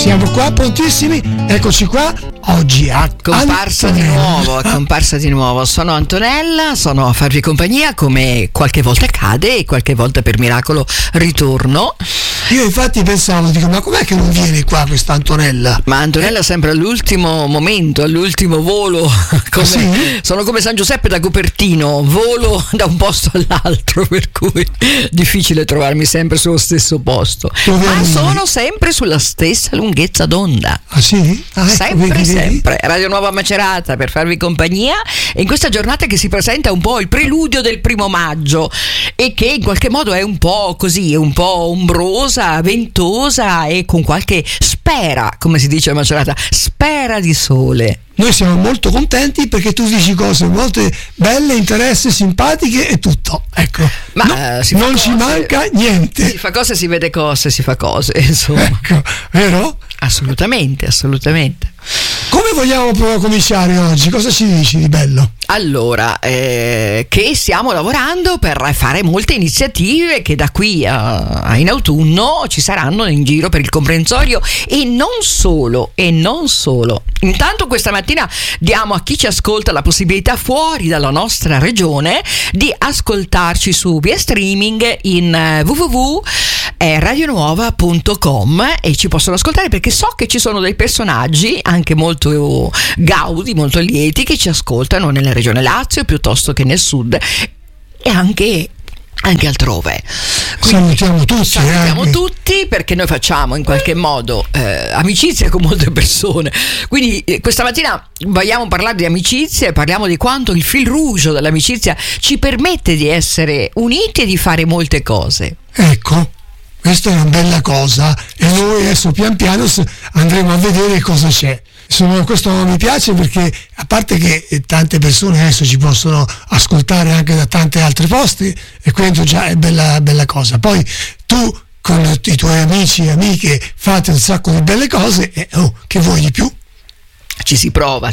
Siamo qua prontissimi, eccoci qua. Oggi è comparsa di nuovo. Sono Antonella, sono a farvi compagnia come qualche volta accade e qualche volta per miracolo ritorno. Io infatti pensavo, dico, ma com'è che non viene qua questa Antonella? Ma Antonella sempre all'ultimo momento, all'ultimo volo. Sì? Sono come San Giuseppe da Cupertino, volo da un posto all'altro, per cui è difficile trovarmi sempre sullo stesso posto. Ma sono sempre sulla stessa lunghezza d'onda. Ah sì? Sempre. Radio Nuova Macerata per farvi compagnia in questa giornata che si presenta un po' il preludio del 1° maggio e che in qualche modo è un po' così, un po' ombrosa, ventosa e con qualche spera, come si dice a Macerata, spera di sole. Noi siamo molto contenti perché tu dici cose molto belle, interesse, simpatiche e tutto. Ecco, ma non ci manca niente. Si fa cose, si vede cose, si fa cose, insomma. Ecco, vero? Assolutamente. Come vogliamo cominciare oggi? Cosa ci dici di bello? Allora, che stiamo lavorando per fare molte iniziative che da qui in autunno ci saranno in giro per il comprensorio e non solo. Intanto questa mattina diamo a chi ci ascolta la possibilità fuori dalla nostra regione di ascoltarci su via streaming in www.radionuova.com e ci possono ascoltare perché so che ci sono dei personaggi anche molto gaudi, molto lieti che ci ascoltano nella regione Lazio piuttosto che nel sud e anche altrove. Quindi salutiamo tutti perché noi facciamo in qualche modo amicizia con molte persone, quindi questa mattina vogliamo parlare di amicizia e parliamo di quanto il fil rouge dell'amicizia ci permette di essere uniti e di fare molte cose. Ecco, questa è una bella cosa e noi adesso pian piano andremo a vedere cosa c'è. Insomma, questo mi piace perché a parte che tante persone adesso ci possono ascoltare anche da tante altre posti e questo già è bella cosa. Poi tu con i tuoi amici e amiche fate un sacco di belle cose e che vuoi di più? Ci si prova,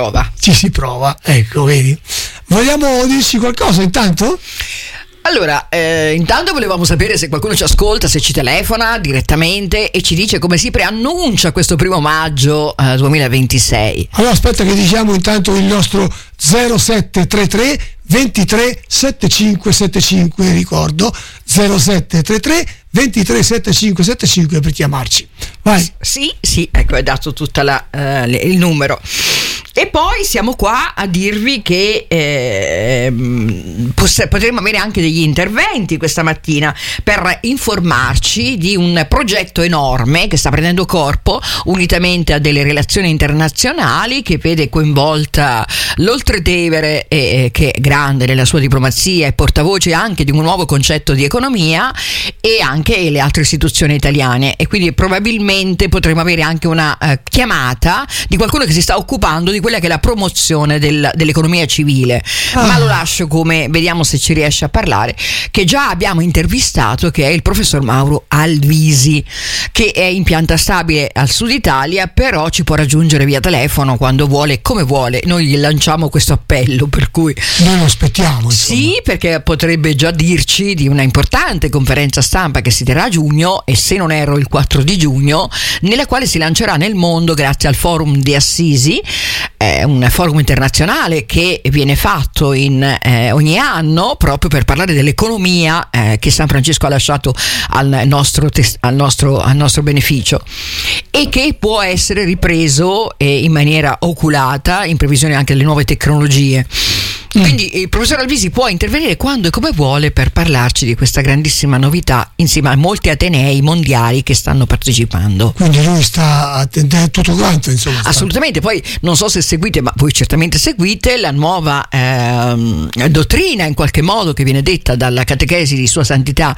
ecco, vedi. Vogliamo dirci qualcosa intanto? Allora, intanto volevamo sapere se qualcuno ci ascolta, se ci telefona direttamente e ci dice come si preannuncia questo 1° maggio 2026. Allora aspetta che diciamo intanto il nostro 0733 23 75 75, ricordo 0733 23 75 75 per chiamarci. Vai. Sì, ecco, hai dato tutto il numero. E poi siamo qua a dirvi che potremmo avere anche degli interventi questa mattina per informarci di un progetto enorme che sta prendendo corpo unitamente a delle relazioni internazionali che vede coinvolta l'Oltretevere che è grande nella sua diplomazia e portavoce anche di un nuovo concetto di economia e anche le altre istituzioni italiane e quindi probabilmente potremo avere anche una chiamata di qualcuno che si sta occupando di quella che è la promozione dell'economia civile, ma lo lascio come vediamo se ci riesce a parlare, che già abbiamo intervistato, che è il professor Mauro Alvisi, che è in pianta stabile al Sud Italia, però ci può raggiungere via telefono quando vuole e come vuole. Noi gli lanciamo questo appello, per cui noi lo aspettiamo, insomma. Sì, perché potrebbe già dirci di una importante conferenza stampa che si terrà a giugno, e se non erro il 4 di giugno, nella quale si lancerà nel mondo grazie al Forum di Assisi, un forum internazionale che viene fatto ogni anno proprio per parlare dell'economia che San Francesco ha lasciato al nostro beneficio e che può essere ripreso in maniera oculata in previsione anche delle nuove tecnologie. Quindi il professor Alvisi può intervenire quando e come vuole per parlarci di questa grandissima novità insieme a molti atenei mondiali che stanno partecipando. Quindi lui sta attendendo a tutto quanto, insomma. Assolutamente. Poi non so se seguite, ma voi certamente seguite la nuova dottrina in qualche modo che viene detta dalla catechesi di Sua Santità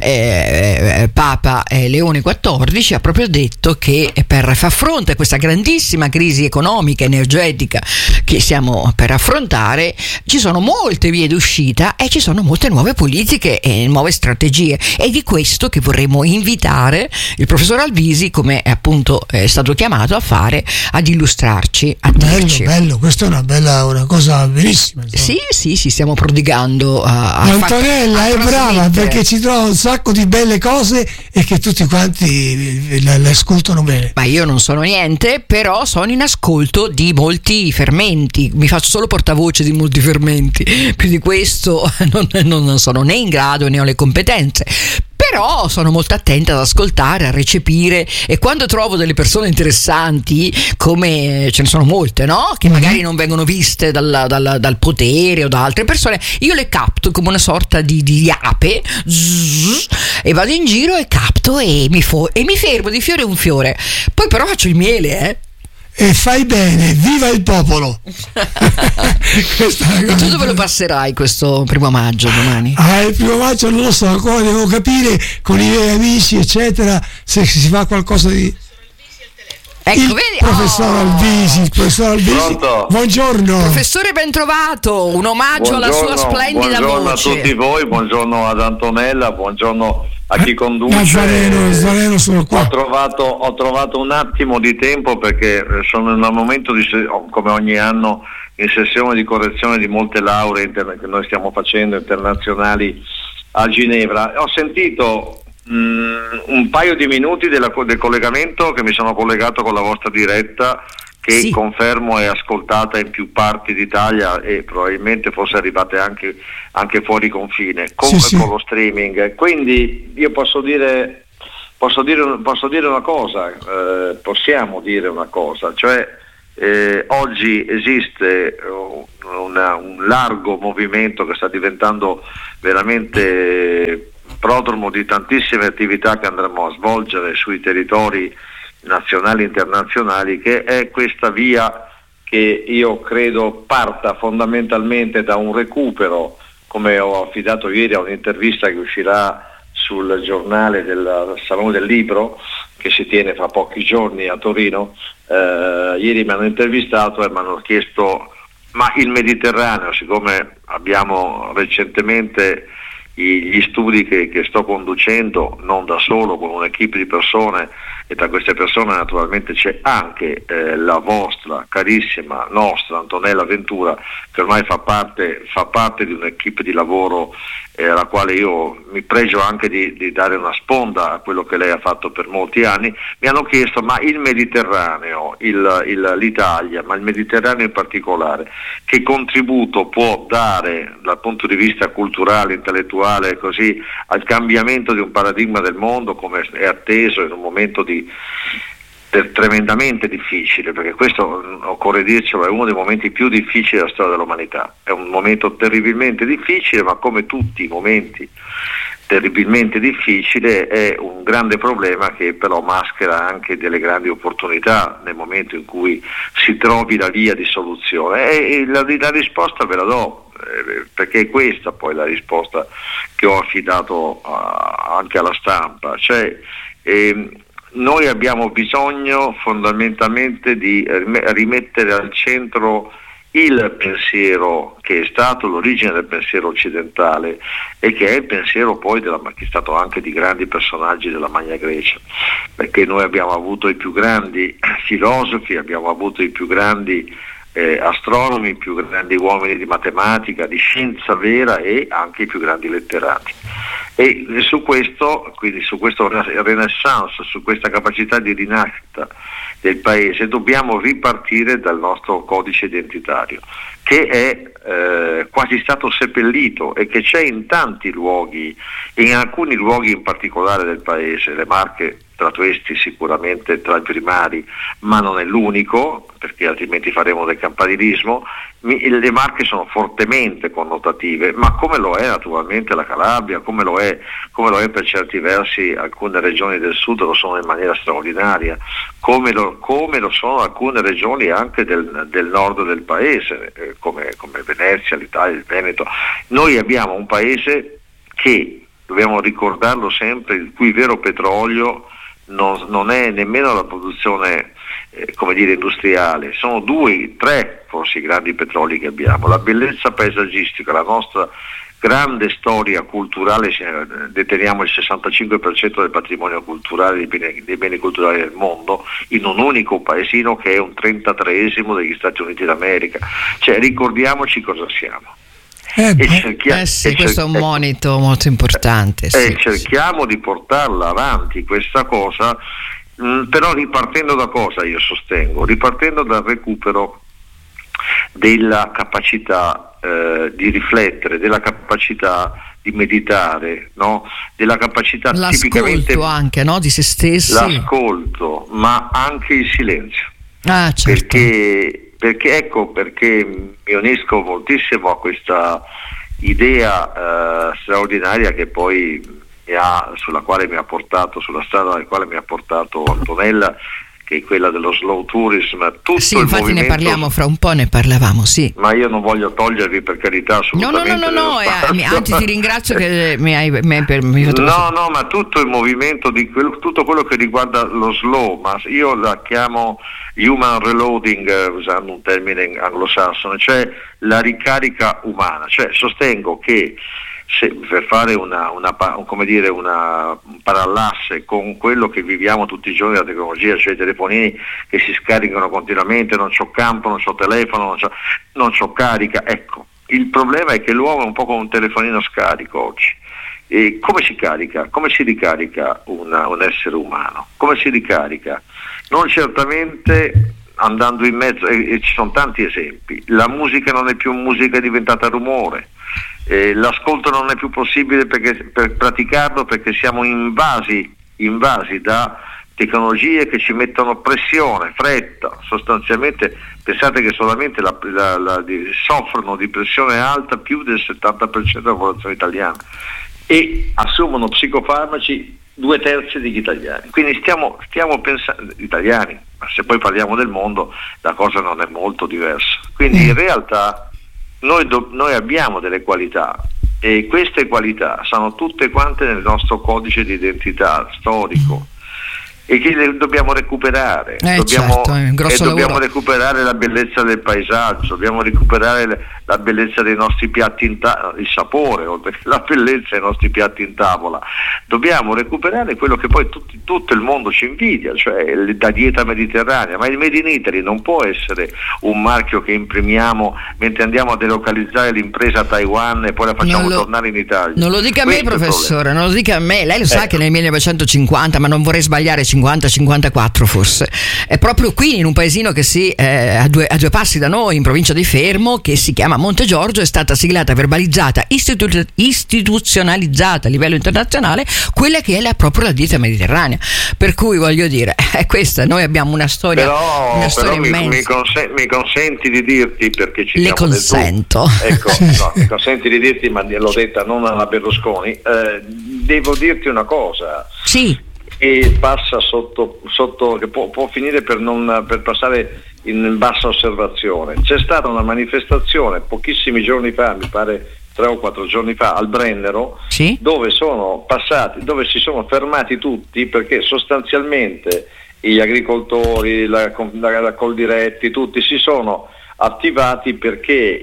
Papa Leone XIV. Ha proprio detto che per far fronte a questa grandissima crisi economica energetica che stiamo per affrontare ci sono molte vie d'uscita e ci sono molte nuove politiche e nuove strategie, e di questo che vorremmo invitare il professor Albisi, come appunto è stato chiamato a fare, ad illustrarci, a dirci. Bello, questa è una cosa verissima. Sì, stiamo prodigando Antonella è brava perché ci trova un sacco di belle cose e che tutti quanti le ascoltano bene. Ma io non sono niente, però sono in ascolto di molti fermenti, mi faccio solo portavoce di molti fermenti, più di questo non sono né in grado né ho le competenze. Però sono molto attenta ad ascoltare, a recepire, e quando trovo delle persone interessanti, come ce ne sono molte, no? Che magari non vengono viste dal potere o da altre persone, io le capto come una sorta di ape, e vado in giro e capto e mi fermo di fiore un fiore. Poi però faccio il miele, E fai bene, viva il popolo! E tu dove lo passerai questo 1 maggio domani? Il 1 maggio non lo so, ancora devo capire con i miei amici eccetera se si fa qualcosa di... Ecco, il vedi? professor Albisi, Pronto? Buongiorno. Professore, ben trovato, un omaggio alla sua splendida buongiorno voce. A tutti voi, buongiorno ad Antonella, buongiorno a chi conduce. Nazareno sono qua. Ho trovato un attimo di tempo perché sono in un momento come ogni anno in sessione di correzione di molte lauree che noi stiamo facendo internazionali a Ginevra. Ho sentito un paio di minuti del collegamento, che mi sono collegato con la vostra diretta, che sì, confermo è ascoltata in più parti d'Italia e probabilmente forse arrivate anche fuori confine con lo streaming. Quindi io possiamo dire una cosa, cioè oggi esiste un largo movimento che sta diventando veramente prodromo di tantissime attività che andremo a svolgere sui territori nazionali e internazionali, che è questa via che io credo parta fondamentalmente da un recupero, come ho affidato ieri a un'intervista che uscirà sul giornale del Salone del Libro, che si tiene fra pochi giorni a Torino. Ieri mi hanno intervistato e mi hanno chiesto: ma il Mediterraneo, siccome abbiamo recentemente gli studi che sto conducendo, non da solo, con un'equipe di persone, e tra queste persone naturalmente c'è anche la vostra carissima nostra Antonella Ventura, che ormai fa parte di un'equipe di lavoro alla quale io mi pregio anche di dare una sponda a quello che lei ha fatto per molti anni. Mi hanno chiesto: ma il Mediterraneo, l'Italia, ma il Mediterraneo in particolare, che contributo può dare dal punto di vista culturale, intellettuale, così, al cambiamento di un paradigma del mondo come è atteso in un momento tremendamente difficile, perché questo, occorre dircelo, è uno dei momenti più difficili della storia dell'umanità. È un momento terribilmente difficile, ma come tutti i momenti terribilmente difficili è un grande problema che però maschera anche delle grandi opportunità nel momento in cui si trovi la via di soluzione. E la risposta ve la do, perché è questa poi la risposta che ho affidato anche alla stampa, cioè noi abbiamo bisogno fondamentalmente di rimettere al centro il pensiero che è stato l'origine del pensiero occidentale e che è il pensiero poi che è stato anche di grandi personaggi della Magna Grecia, perché noi abbiamo avuto i più grandi filosofi, abbiamo avuto i più grandi astronomi, i più grandi uomini di matematica, di scienza vera, e anche i più grandi letterati. E su questo renaissance, su questa capacità di rinascita del paese, dobbiamo ripartire dal nostro codice identitario, che è quasi stato seppellito e che c'è in tanti luoghi, in alcuni luoghi in particolare del paese. Le Marche tra questi sicuramente tra i primari, ma non è l'unico, perché altrimenti faremo del campanilismo. Le Marche sono fortemente connotative, ma come lo è naturalmente la Calabria, come lo è per certi versi alcune regioni del sud lo sono in maniera straordinaria, come lo sono alcune regioni anche del nord del paese, come Venezia, l'Italia, il Veneto. Noi abbiamo un paese che, dobbiamo ricordarlo sempre, il cui vero petrolio non è nemmeno la produzione industriale, sono 2-3 forse i grandi petroli che abbiamo. La bellezza paesaggistica, la nostra grande storia culturale, deteniamo il 65% del patrimonio culturale, dei beni culturali del mondo, in un unico paesino che è un 33esimo degli Stati Uniti d'America. Cioè, ricordiamoci cosa siamo. Questo è un monito molto importante. Cerchiamo di portarla avanti questa cosa, però ripartendo da cosa io sostengo? Ripartendo dal recupero della capacità di riflettere, della capacità di meditare, no? Della capacità l'ascolto anche, no? Di se stessi. L'ascolto, ma anche il silenzio. Certo. Perché mi unisco moltissimo a questa idea straordinaria che poi sulla strada alla quale mi ha portato Antonella, che è quella dello slow tourism. Sì, infatti ne parliamo fra un po', ne parlavamo, sì. Ma io non voglio togliervi, per carità, assolutamente. No, anzi ti ringrazio che mi hai fatto No, ma tutto il movimento tutto quello che riguarda lo slow, ma io la chiamo human reloading, usando un termine anglosassone, cioè la ricarica umana. Cioè sostengo che per fare un parallasse con quello che viviamo tutti i giorni, la tecnologia, cioè i telefonini che si scaricano continuamente, non c'ho campo, non c'ho telefono, non c'ho carica. Ecco, il problema è che l'uomo è un po' come un telefonino scarico oggi. E come si carica? Come si ricarica un essere umano? Come si ricarica? Non certamente andando in mezzo, e ci sono tanti esempi. La musica non è più musica, è diventata rumore. L'ascolto non è più possibile per praticarlo, perché siamo invasi da tecnologie che ci mettono pressione, fretta. Sostanzialmente pensate che solamente soffrono di pressione alta più del 70% della popolazione italiana, e assumono psicofarmaci 2/3 degli italiani. Quindi stiamo pensando, italiani, ma se poi parliamo del mondo la cosa non è molto diversa. Quindi in realtà noi abbiamo delle qualità, e queste qualità sono tutte quante nel nostro codice di identità storico, e che le dobbiamo recuperare. Dobbiamo recuperare la bellezza del paesaggio, dobbiamo recuperare la bellezza dei nostri piatti il sapore, la bellezza dei nostri piatti in tavola. Dobbiamo recuperare quello che poi tutto il mondo ci invidia, cioè la dieta mediterranea. Ma il Made in Italy non può essere un marchio che imprimiamo mentre andiamo a delocalizzare l'impresa a Taiwan e poi la facciamo tornare in Italia. Non lo dica a me, professore, non lo dica a me. Lei lo sa che nel 1950, ma non vorrei sbagliare, 50-54 forse, è proprio qui in un paesino che a due passi da noi, in provincia di Fermo, che si chiama Monte Giorgio, è stata siglata, verbalizzata, istituzionalizzata a livello internazionale quella che è proprio la dieta mediterranea. Per cui voglio dire, è questa, noi abbiamo una storia, però immensa. Mi consenti di dirti, perché ci le consento. Mi consenti di dirti, ma l'ho detta non alla Berlusconi, devo dirti una cosa. Sì. E passa sotto che può finire per passare in bassa osservazione. C'è stata una manifestazione pochissimi giorni fa, mi pare 3 o 4 giorni fa, al Brennero, sì? dove si sono fermati tutti, perché sostanzialmente gli agricoltori, la Coldiretti, tutti si sono attivati perché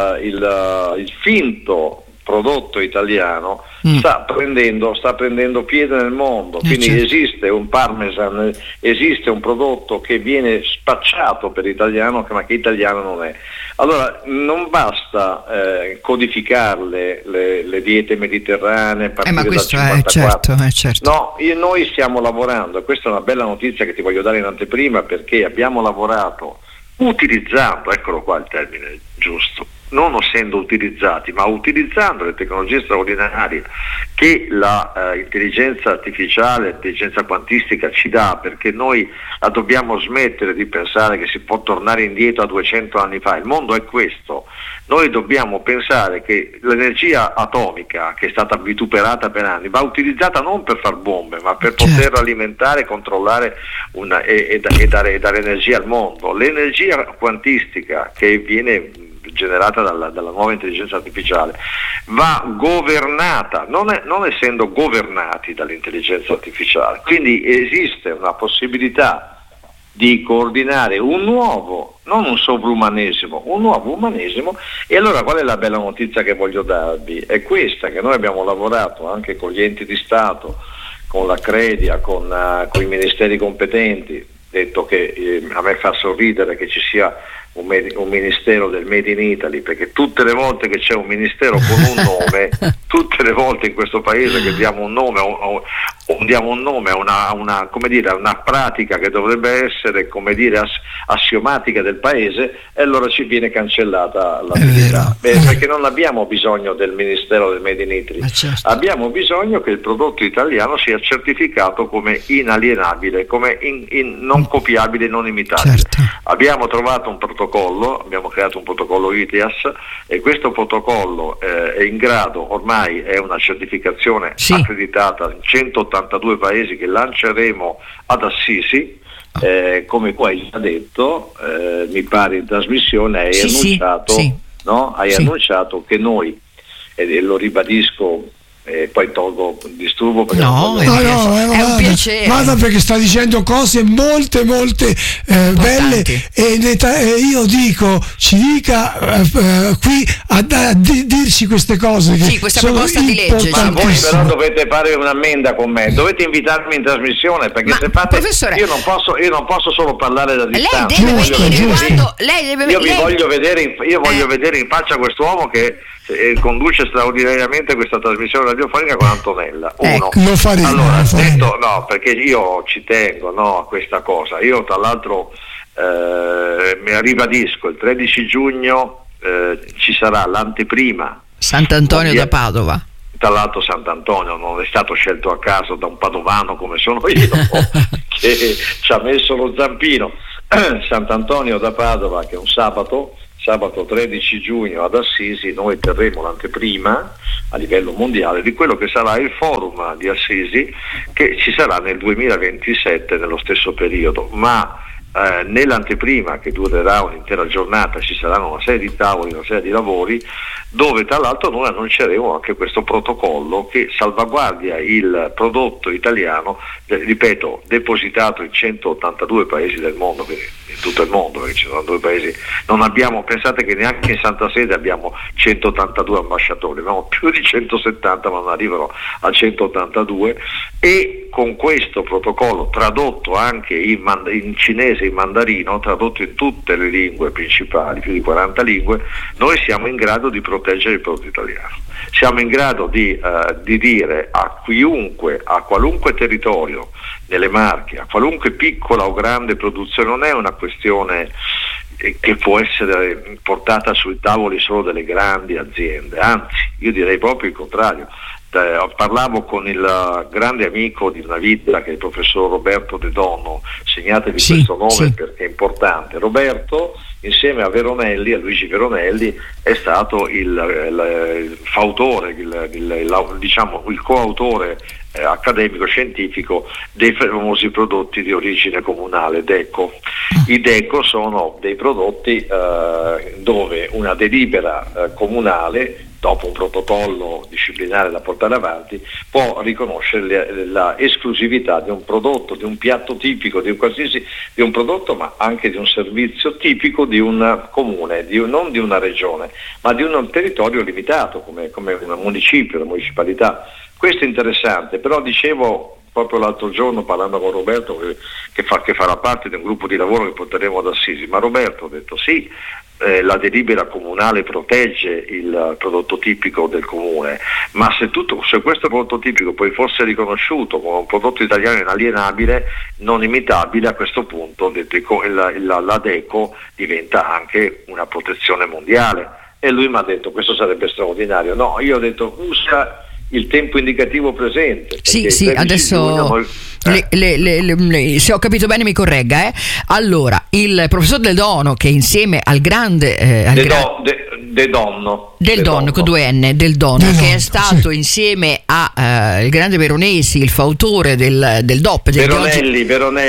il finto prodotto italiano sta prendendo piede nel mondo. Quindi esiste un parmesan, esiste un prodotto che viene spacciato per italiano, ma che italiano non è. Allora non basta codificarle le diete mediterranee, ma questo è certo. No, noi stiamo lavorando, e questa è una bella notizia che ti voglio dare in anteprima, perché abbiamo lavorato utilizzando, eccolo qua il termine giusto, non essendo utilizzati, ma utilizzando le tecnologie straordinarie che l'intelligenza artificiale, l'intelligenza quantistica ci dà, perché noi la dobbiamo smettere di pensare che si può tornare indietro a 200 anni fa. Il mondo è questo. Noi dobbiamo pensare che l'energia atomica, che è stata vituperata per anni, va utilizzata non per far bombe, ma per poter alimentare, controllare e dare energia al mondo. L'energia quantistica che viene generata dalla nuova intelligenza artificiale, va governata, non essendo governati dall'intelligenza artificiale. Quindi esiste una possibilità di coordinare un nuovo, non un sovrumanesimo, un nuovo umanesimo. E allora qual è la bella notizia che voglio darvi? È questa, che noi abbiamo lavorato anche con gli enti di Stato, con la Credia, con i ministeri competenti, detto che a me fa sorridere che ci sia un ministero del Made in Italy, perché tutte le volte che c'è un ministero con un nome, tutte le volte in questo paese che diamo un nome a una come dire, a una pratica che dovrebbe essere, come dire, assiomatica del paese, e allora ci viene cancellata l'attività. Perché non abbiamo bisogno del ministero del Made in Italy, certo. Abbiamo bisogno che il prodotto italiano sia certificato come inalienabile, come non copiabile, non imitabile. Certo. Abbiamo trovato un protocollo, abbiamo creato un protocollo ITIAS, e questo protocollo è in grado, ormai è una certificazione accreditata in 182 paesi, che lanceremo ad Assisi. Come poi ha detto, mi pare in trasmissione, hai annunciato, no? Annunciato che noi, e lo ribadisco, poi tolgo il disturbo perché è un piacere. Vada, perché sta dicendo cose molte belle, e io dico, ci dica qui a dirci queste cose che questa proposta di legge. Ma voi però dovete fare un'ammenda con me, dovete invitarmi in trasmissione, perché se fate, io non posso solo parlare da distanza. Voglio vedere in faccia quest'uomo che conduce straordinariamente questa trasmissione radiofonica con Antonella. Lo faremo. Allora, detto, no, perché io ci tengo, no, a questa cosa. Io tra l'altro mi ribadisco, il 13 giugno ci sarà l'anteprima Sant'Antonio da Padova. Tra l'altro Sant'Antonio non è stato scelto a caso da un padovano come sono io, che ci ha messo lo zampino. Sant'Antonio da Padova, che è un sabato 13 giugno ad Assisi, noi terremo l'anteprima a livello mondiale di quello che sarà il forum di Assisi, che ci sarà nel 2027 nello stesso periodo, ma nell'anteprima, che durerà un'intera giornata, ci saranno una serie di tavoli, una serie di lavori, dove tra l'altro noi annunceremo anche questo protocollo che salvaguardia il prodotto italiano, ripeto, depositato in 182 paesi del mondo, quindi in tutto il mondo, perché ci sono 2 paesi, non abbiamo, pensate che neanche in Santa Sede abbiamo 182 ambasciatori, abbiamo più di 170 ma non arrivano a 182, e con questo protocollo, tradotto anche in cinese, in mandarino, tradotto in tutte le lingue principali, più di 40 lingue, noi siamo in grado di proteggere il prodotto italiano. Siamo in grado di dire a chiunque, a qualunque territorio nelle Marche, a qualunque piccola o grande produzione, non è una questione che può essere portata sui tavoli solo delle grandi aziende, anzi io direi proprio il contrario. Parlavo con il grande amico di una vita, che è il professor Roberto De Dono, segnatevi questo nome perché è importante. Roberto, insieme a Veronelli, a Luigi Veronelli, è stato il fautore, il coautore accademico scientifico dei famosi prodotti di origine comunale DECO. I DECO sono dei prodotti dove una delibera comunale, dopo un protocollo disciplinare da portare avanti, può riconoscere la esclusività di un prodotto, di un piatto tipico, di un prodotto, ma anche di un servizio tipico di un comune, non di una regione, ma di un territorio limitato, come un municipio, una municipalità. Questo è interessante, però dicevo proprio l'altro giorno, parlando con Roberto, che farà parte di un gruppo di lavoro che porteremo ad Assisi, ma Roberto ha detto sì, la delibera comunale protegge il prodotto tipico del comune, ma se questo prodotto tipico poi fosse riconosciuto come un prodotto italiano inalienabile, non imitabile, a questo punto la DECO diventa anche una protezione mondiale. E lui mi ha detto questo sarebbe straordinario. No, io ho detto usa il tempo indicativo presente. Sì, adesso se ho capito bene mi corregga. Allora, il professor Del Dono, che insieme al grande Del Donno con 2 N, Del Donno, che è stato insieme a il grande Veronesi, il fautore del DOP, Veronelli.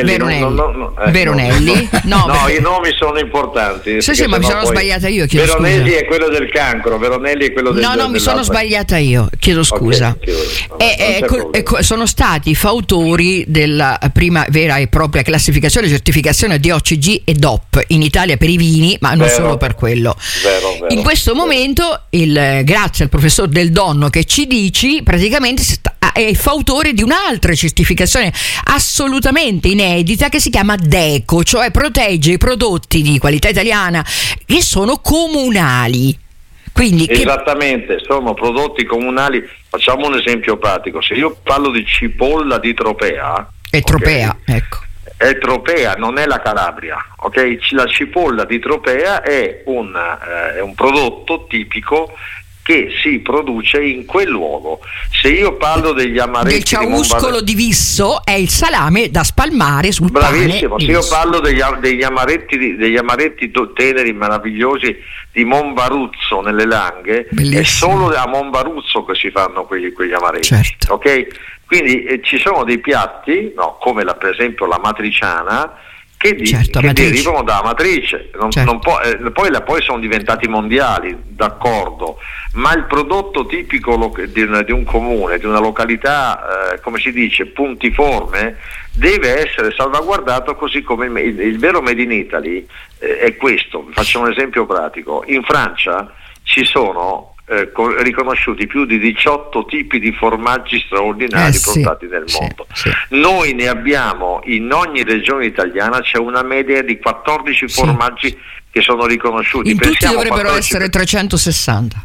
No, i nomi sono importanti. Sì, ma mi sono sbagliata io, chiedo Veronesi scusa. è quello del cancro, Veronelli è quello del No, mi sono sbagliata io, chiedo scusa. Sono stati i fautori della prima vera e propria classificazione e certificazione di OCG e DOP in Italia per i vini, ma non solo per quello. Vero. In questo momento, grazie al professor Del Donno che ci dici, praticamente è il fautore di un'altra certificazione assolutamente inedita che si chiama DECO, cioè protegge i prodotti di qualità italiana che sono comunali. Quindi esattamente, sono prodotti comunali. Facciamo un esempio pratico: se io parlo di cipolla di Tropea, è Tropea, ecco. È Tropea, non è la Calabria, ok? La cipolla di Tropea è un prodotto tipico che si produce in quel luogo. Se io parlo degli amaretti del ciauscolo di Visso, è il salame da spalmare sul bravissimo, pane. Se io parlo degli amaretti teneri meravigliosi di Monbaruzzo nelle Langhe, bellissimo. È solo a Monbaruzzo che si fanno quegli amaretti, certo. Ok? Quindi ci sono dei piatti, come per esempio la matriciana, che derivano da matrice, poi sono diventati mondiali, d'accordo, ma il prodotto tipico di un comune, di una località, come si dice, puntiforme, deve essere salvaguardato, così come il vero Made in Italy è questo. Faccio un esempio pratico: in Francia ci sono riconosciuti più di 18 tipi di formaggi straordinari portati nel mondo. Sì. Noi ne abbiamo in ogni regione italiana, c'è una media di 14 formaggi che sono riconosciuti. In tutti dovrebbero essere 360.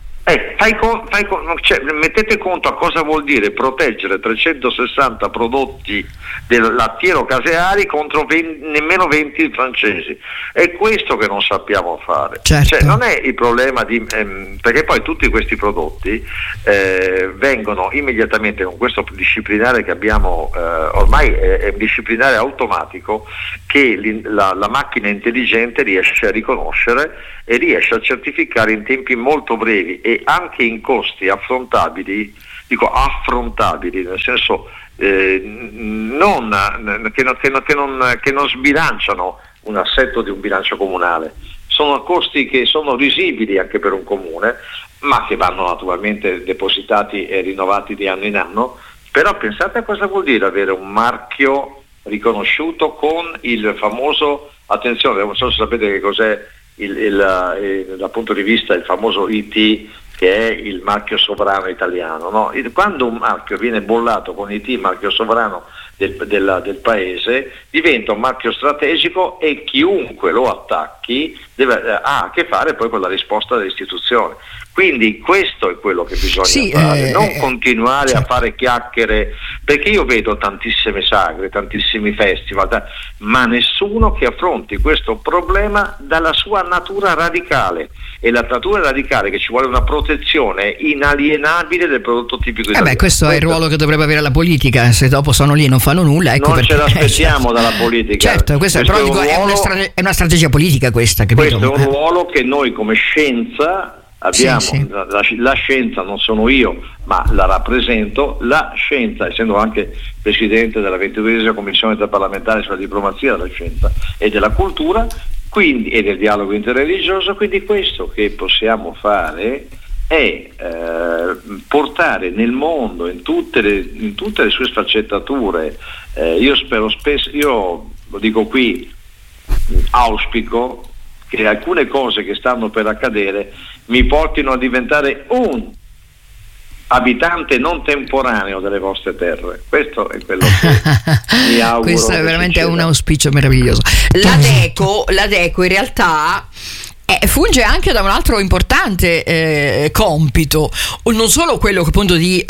Mettete conto a cosa vuol dire proteggere 360 prodotti del lattiero caseari contro nemmeno 20 francesi. È questo che non sappiamo fare. Certo. Cioè, non è il problema perché poi tutti questi prodotti vengono immediatamente con questo disciplinare che abbiamo, ormai è un disciplinare automatico che la macchina intelligente riesce a riconoscere e riesce a certificare in tempi molto brevi e anche in costi affrontabili, nel senso che non sbilanciano un assetto di un bilancio comunale. Sono costi che sono risibili anche per un comune, ma che vanno naturalmente depositati e rinnovati di anno in anno. Però pensate a cosa vuol dire avere un marchio riconosciuto con il famoso, attenzione, non so se sapete che cos'è dal punto di vista il famoso IT, che è il marchio sovrano italiano, no? Quando un marchio viene bollato con IT, marchio sovrano del paese, diventa un marchio strategico e chiunque lo attacchi ha a che fare poi con la risposta dell'istituzione. Quindi questo è quello che bisogna fare, non continuare a fare chiacchiere, perché io vedo tantissime sagre, tantissimi festival, ma nessuno che affronti questo problema dalla sua natura radicale. E la natura radicale che ci vuole una protezione inalienabile del prodotto tipico italiano. Questo è il ruolo che dovrebbe avere la politica, se dopo sono lì e non fanno nulla. Ecco, non ce l'aspettiamo dalla politica. Certo, questo è una strategia politica questa, capito? Questo è un ruolo che noi come scienza abbiamo. Sì. La scienza non sono io, ma la rappresento. La scienza, essendo anche presidente della 22esima commissione interparlamentare sulla diplomazia della scienza e della cultura, quindi, e del dialogo interreligioso, quindi questo che possiamo fare è portare nel mondo, in tutte le sue sfaccettature, io spero spesso, io lo dico qui, auspico che alcune cose che stanno per accadere mi portino a diventare un abitante non temporaneo delle vostre terre. Questo è quello che mi auguro. Questo è veramente un auspicio meraviglioso. La DECO in realtà funge anche da un altro importante compito, non solo quello appunto di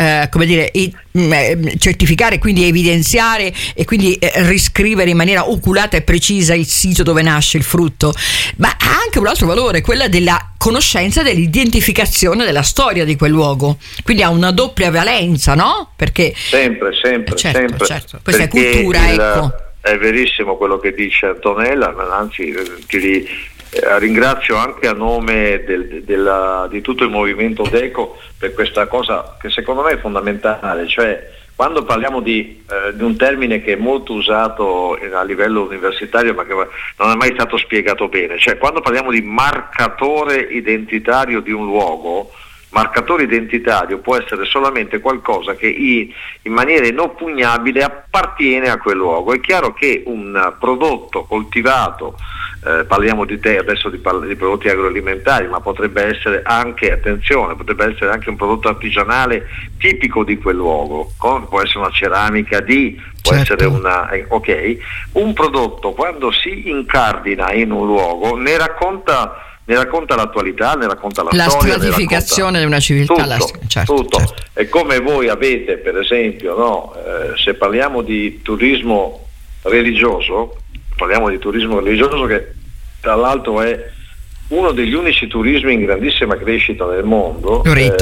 certificare, quindi evidenziare e quindi riscrivere in maniera oculata e precisa il sito dove nasce il frutto, ma ha anche un altro valore, quella della conoscenza, dell'identificazione della storia di quel luogo, quindi ha una doppia valenza, no? Perché sempre certo. Questa è cultura, ecco. È verissimo quello che dice Antonella, anzi ringrazio anche a nome di tutto il movimento DECO per questa cosa che secondo me è fondamentale, cioè quando parliamo di un termine che è molto usato a livello universitario ma che non è mai stato spiegato bene, cioè quando parliamo di marcatore identitario di un luogo, marcatore identitario può essere solamente qualcosa che in maniera inoppugnabile appartiene a quel luogo. È chiaro che un prodotto coltivato, parliamo di adesso di prodotti agroalimentari, ma potrebbe essere anche, attenzione, potrebbe essere anche un prodotto artigianale tipico di quel luogo, può essere una ceramica può essere un prodotto quando si incardina in un luogo ne racconta l'attualità, ne racconta la storia, stratificazione di una civiltà, tutto. E come voi avete, per esempio, se parliamo di turismo religioso che tra l'altro è uno degli unici turismi in grandissima crescita nel mondo.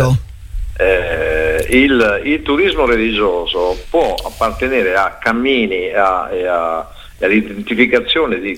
Il turismo religioso può appartenere a cammini e all'identificazione di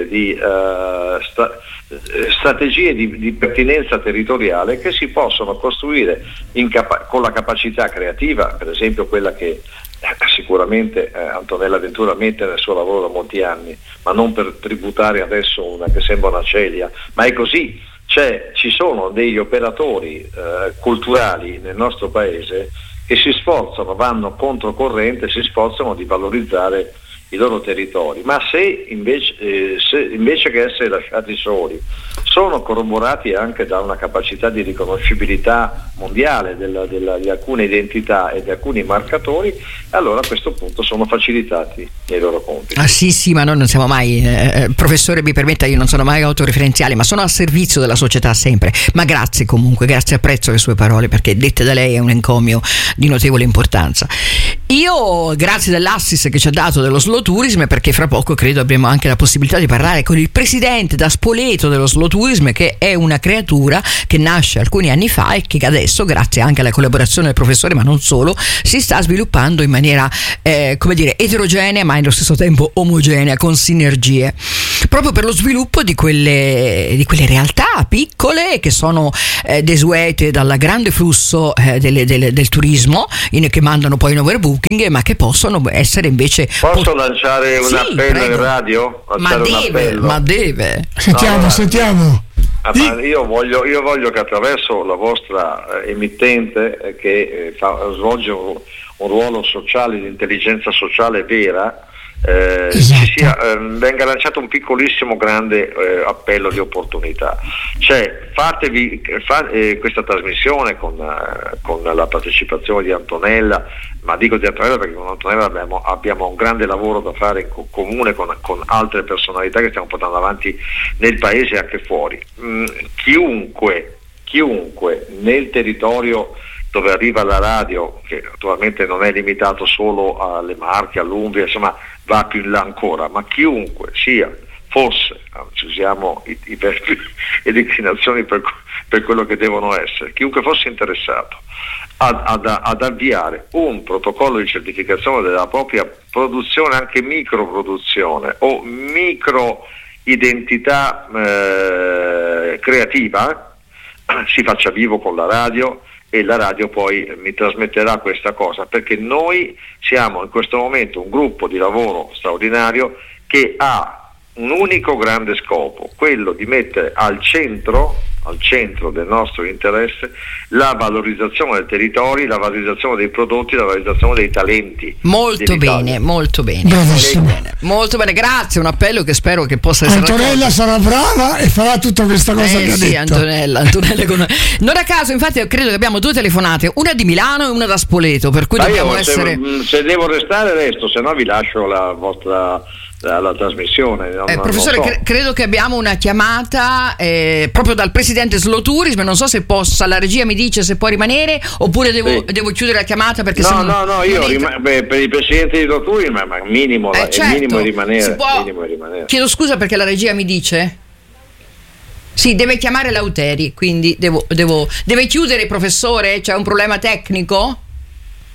strategie di pertinenza territoriale che si possono costruire con la capacità creativa, per esempio quella che sicuramente Antonella Ventura mette nel suo lavoro da molti anni, ma non per tributare adesso una che sembra una celia, ma è così. Ci sono degli operatori culturali nel nostro paese che si sforzano, vanno controcorrente, si sforzano di valorizzare i loro territori, ma se invece che essere lasciati soli sono corroborati anche da una capacità di riconoscibilità mondiale di alcune identità e di alcuni marcatori, allora a questo punto sono facilitati nei loro compiti. Sì, ma noi non siamo mai, professore mi permetta, io non sono mai autoreferenziale, ma sono al servizio della società sempre. Ma grazie comunque, apprezzo le sue parole, perché dette da lei è un encomio di notevole importanza. Io grazie dell'assist che ci ha dato dello slow tourism, perché fra poco credo avremo anche la possibilità di parlare con il presidente da Spoleto dello slow tourism, che è una creatura che nasce alcuni anni fa e che adesso, grazie anche alla collaborazione del professore, ma non solo, si sta sviluppando in maniera eterogenea ma allo stesso tempo omogenea, con sinergie, proprio per lo sviluppo di quelle realtà piccole che sono desuete dal grande flusso del turismo, che mandano poi in overbooking, ma che possono essere invece... Posso lanciare un appello in radio? Ma deve. Sentiamo. Io voglio che attraverso la vostra emittente che svolge un ruolo sociale, di intelligenza sociale vera, venga lanciato un piccolissimo grande appello di opportunità, fatevi questa trasmissione con la partecipazione di Antonella, ma dico di Antonella perché con Antonella abbiamo un grande lavoro da fare in comune con altre personalità che stiamo portando avanti nel paese e anche fuori. Chiunque nel territorio dove arriva la radio, che naturalmente non è limitato solo alle Marche, all'Umbria, insomma va più in là ancora, ma chiunque usiamo i verbi e declinazioni per quello che devono essere, chiunque fosse interessato ad avviare un protocollo di certificazione della propria produzione, anche microproduzione o micro identità creativa, si faccia vivo con la radio, e la radio poi mi trasmetterà questa cosa, perché noi siamo in questo momento un gruppo di lavoro straordinario che ha un unico grande scopo, quello di mettere al centro del nostro interesse la valorizzazione del territorio, la valorizzazione dei prodotti, la valorizzazione dei talenti. Molto bene. Molto bene, grazie, un appello che spero che possa essere Antonella sarà brava e farà tutta questa cosa che ha detto. Antonella non a caso, infatti credo che abbiamo 2 telefonate, una di Milano e una da Spoleto, per cui dobbiamo essere... Se devo restare resto, se no vi lascio la vostra la trasmissione. Professore, non so. Credo che abbiamo una chiamata proprio dal presidente Slow Tourism, non so se possa, la regia mi dice se può rimanere oppure devo chiudere la chiamata, perché per i presidenti di Slow Tourism ma minimo il minimo è rimanere. Chiedo scusa perché la regia mi dice sì, deve chiamare Lauteri, quindi deve chiudere, professore? C'è un problema tecnico?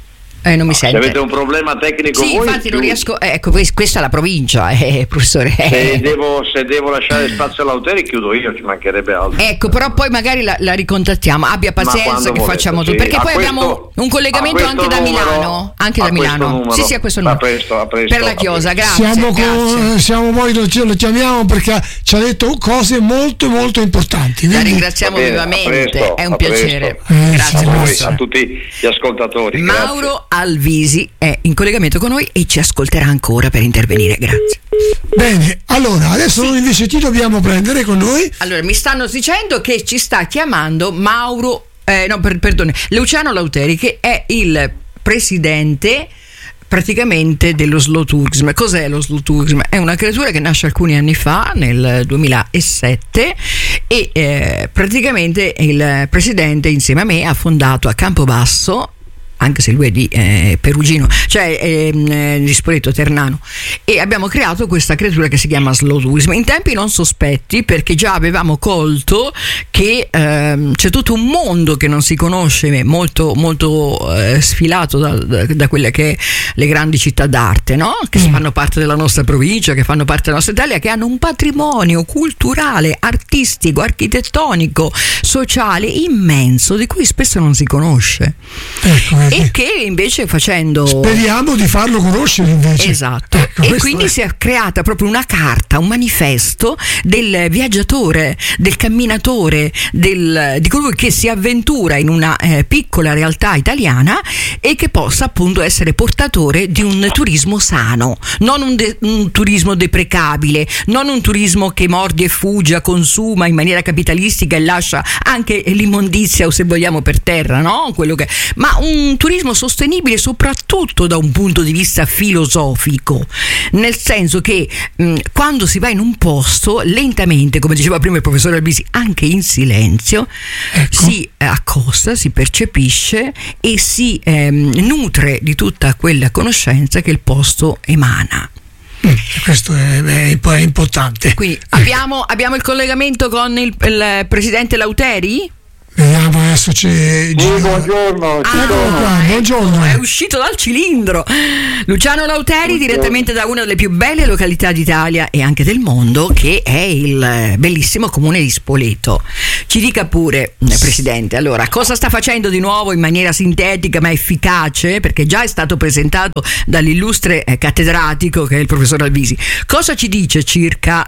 Non mi sente. Se avete un problema tecnico sì, voi, infatti non riesco. Ecco, questa è la provincia, professore. Se devo lasciare spazio all'Auteri chiudo io, ci mancherebbe altro. Ecco, però poi magari la ricontattiamo. Abbia pazienza che facciamo tutto. Perché poi abbiamo un collegamento anche da Milano. Anche da Milano. Sì, a questo numero. A presto, per la chiosa, grazie. Siamo poi lo chiamiamo perché ci ha detto cose molto molto importanti. La ringraziamo vivamente, è un piacere. Grazie a tutti gli ascoltatori. Mauro Alvisi è in collegamento con noi e ci ascolterà ancora per intervenire. Grazie. Bene, allora adesso noi invece ti dobbiamo prendere con noi. Allora, mi stanno dicendo che ci sta chiamando Luciano Lauteri, che è il presidente praticamente dello slow tourism. Cos'è lo slow tourism? È una creatura che nasce alcuni anni fa, nel 2007, e praticamente il presidente insieme a me ha fondato a Campobasso, anche se lui è di Perugino, cioè di Spoleto Ternano, e abbiamo creato questa creatura che si chiama slow tourism in tempi non sospetti, perché già avevamo colto che c'è tutto un mondo che non si conosce, molto molto sfilato da quelle che le grandi città d'arte, no? Che fanno parte della nostra provincia, che fanno parte della nostra Italia, che hanno un patrimonio culturale, artistico, architettonico, sociale immenso, di cui spesso non si conosce. Ecco. E che invece speriamo di farlo conoscere invece. Esatto. E quindi si è creata proprio una carta, un manifesto del viaggiatore, del camminatore, di colui che si avventura in una piccola realtà italiana e che possa appunto essere portatore di un turismo sano, non un turismo deprecabile, non un turismo che morde e fugge, consuma in maniera capitalistica e lascia anche l'immondizia, o se vogliamo, per terra, no? Ma un turismo sostenibile soprattutto da un punto di vista filosofico, nel senso che quando si va in un posto, lentamente, come diceva prima il professore Albisi, anche in silenzio, si accosta, si percepisce e si nutre di tutta quella conoscenza che il posto emana. Questo è importante. Quindi abbiamo il collegamento con il presidente Lauteri? Vediamo, adesso c'è buongiorno. Buongiorno. È uscito dal cilindro Luciano Lauteri, direttamente da una delle più belle località d'Italia e anche del mondo, che è il bellissimo comune di Spoleto. Ci dica pure, presidente, allora, cosa sta facendo di nuovo in maniera sintetica ma efficace, perché già è stato presentato dall'illustre cattedratico che è il professor Albisi. Cosa ci dice circa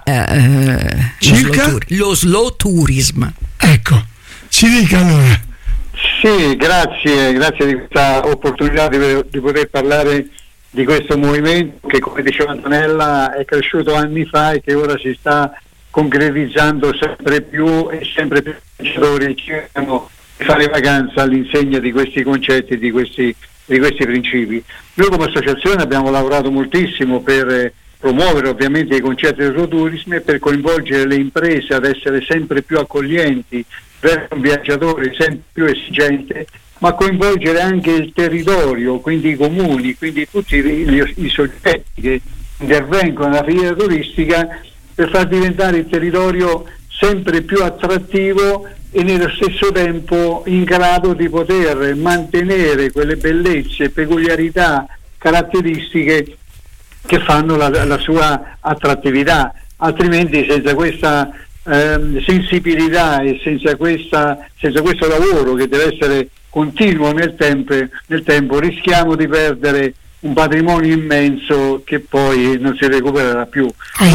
lo slow tourism? Ecco, ci dica allora. Sì, grazie di questa opportunità di poter parlare di questo movimento che, come diceva Antonella, è cresciuto anni fa e che ora si sta concretizzando sempre più, e sempre più viaggiatori cercano di fare vacanza all'insegna di questi concetti, di questi principi. Noi come associazione abbiamo lavorato moltissimo per promuovere ovviamente i concetti del slow tourism e per coinvolgere le imprese ad essere sempre più accoglienti verso un viaggiatore sempre più esigente, ma coinvolgere anche il territorio, quindi i comuni, quindi tutti i soggetti che intervengono nella filiera turistica, per far diventare il territorio sempre più attrattivo e nello stesso tempo in grado di poter mantenere quelle bellezze e peculiarità caratteristiche che fanno la sua attrattività. Altrimenti, senza questa sensibilità e senza questo lavoro che deve essere continuo nel tempo, rischiamo di un patrimonio immenso che poi non si recupererà più.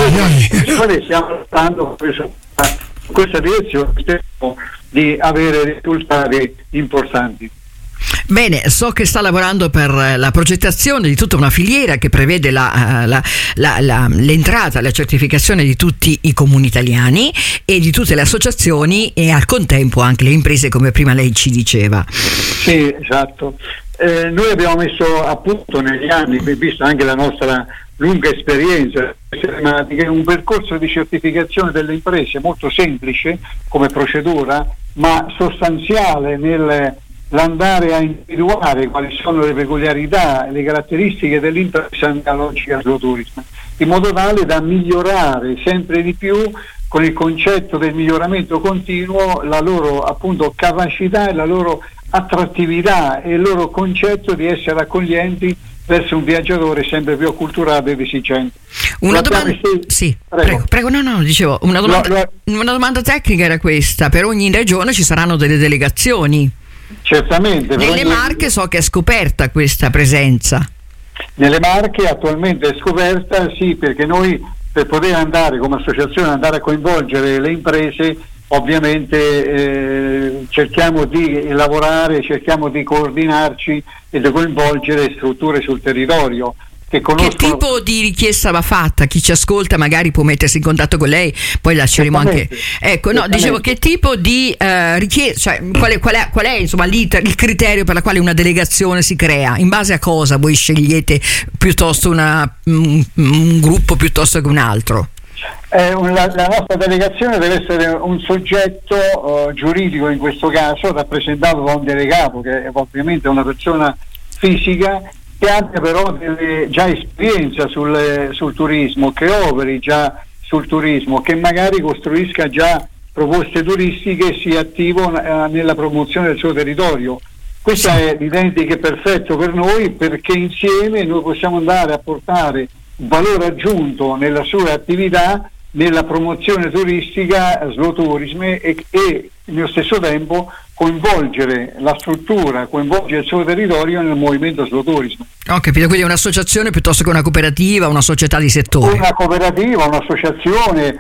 Stiamo andando in questa direzione, speriamo di avere risultati importanti. Bene, so che sta lavorando per la progettazione di tutta una filiera che prevede l'entrata, la certificazione di tutti i comuni italiani e di tutte le associazioni e al contempo anche le imprese, come prima lei ci diceva. Sì, esatto. Noi abbiamo messo a punto negli anni, visto anche la nostra lunga esperienza telematica, un percorso di certificazione delle imprese molto semplice come procedura, ma sostanziale nell'andare a individuare quali sono le peculiarità e le caratteristiche dell'impresa nella logica slow tourism, in modo tale da migliorare sempre di più, con il concetto del miglioramento continuo, la loro appunto capacità e la loro attrattività e il loro concetto di essere accoglienti verso un viaggiatore sempre più acculturato e esigente. Una domanda, sì, prego. No, dicevo, una domanda tecnica era questa: per ogni regione ci saranno delle delegazioni? Certamente. Nelle Marche so che è scoperta questa presenza. Nelle Marche attualmente è scoperta, sì, perché noi per poter andare come associazione andare a coinvolgere le imprese ovviamente cerchiamo di lavorare, cerchiamo di coordinarci e di coinvolgere strutture sul territorio che conoscono. Che tipo di richiesta va fatta? Chi ci ascolta magari può mettersi in contatto con lei, poi lasceremo anche. Ecco, no, dicevo, che tipo di richiesta, cioè qual è insomma l'iter, il criterio per la quale una delegazione si crea? In base a cosa voi scegliete piuttosto un gruppo piuttosto che un altro? La nostra delegazione deve essere un soggetto giuridico, in questo caso rappresentato da un delegato che è ovviamente una persona fisica che abbia però già esperienza sul turismo, che operi già sul turismo, che magari costruisca già proposte turistiche e sia attivo nella promozione del suo territorio. Questo è evidente che è perfetto per noi, perché insieme noi possiamo andare a portare valore aggiunto nella sua attività, nella promozione turistica, slow tourism, e nello stesso tempo coinvolgere la struttura, coinvolgere il suo territorio nel movimento slow tourism. Ho capito, quindi è un'associazione piuttosto che una cooperativa, una società di settore? Una cooperativa, un'associazione,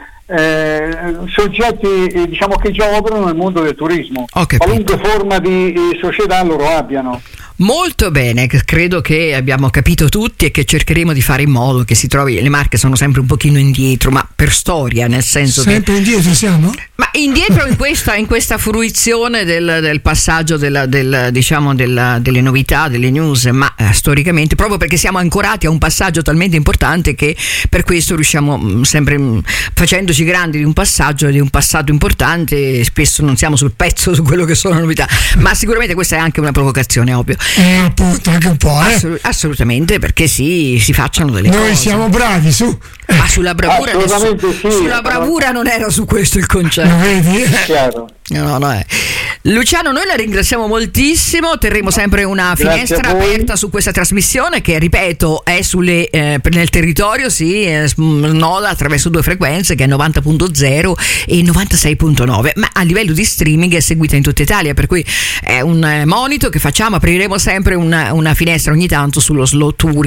soggetti diciamo che già operano nel mondo del turismo, qualunque forma di società loro abbiano. Molto bene, credo che abbiamo capito tutti e che cercheremo di fare in modo che si trovi. Le Marche sono sempre un pochino indietro, ma per storia, nel senso sempre indietro siamo? Ma indietro in questa fruizione del passaggio delle novità, delle news, ma storicamente, proprio perché siamo ancorati a un passaggio talmente importante che per questo riusciamo sempre, facendoci grandi di un passaggio, di un passato importante, spesso non siamo sul pezzo su quello che sono le novità, ma sicuramente questa è anche una provocazione, ovvio. Appunto, anche un po', assolutamente, perché si facciano delle cose. Noi siamo bravi su. Ma sulla bravura sulla bravura non era su questo il concetto. Lo vedi? Chiaro. No. Luciano, noi la ringraziamo moltissimo, terremo sempre una finestra aperta su questa trasmissione che, ripeto, è nel territorio, noda attraverso 2 frequenze, che è 90.0 e 96.9, ma a livello di streaming è seguita in tutta Italia, per cui è un monito che facciamo. Apriremo sempre una finestra ogni tanto sullo slow touring